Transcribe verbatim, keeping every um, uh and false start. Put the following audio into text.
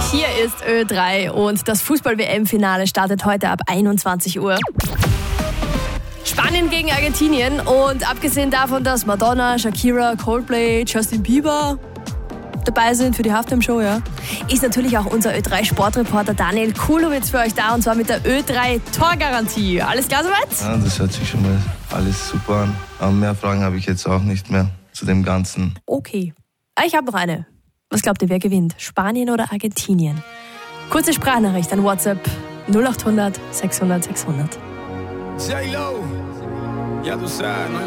Hier ist Ö drei und das Fußball-W M-Finale startet heute ab einundzwanzig Uhr. Spanien gegen Argentinien und abgesehen davon, dass Madonna, Shakira, Coldplay, Justin Bieber dabei sind für die Halftime-Show, ja, ist natürlich auch unser Ö drei Sportreporter Daniel Kulowitz für euch da und zwar mit der Ö drei Torgarantie. Alles klar soweit? Ja, das hört sich schon mal alles super an. Aber mehr Fragen habe ich jetzt auch nicht mehr zu dem Ganzen. Okay. Ich habe noch eine. Was glaubt ihr, wer gewinnt? Spanien oder Argentinien? Kurze Sprachnachricht an WhatsApp null acht hundert sechshundert sechshundert. J-Lo, ya tú sabes, no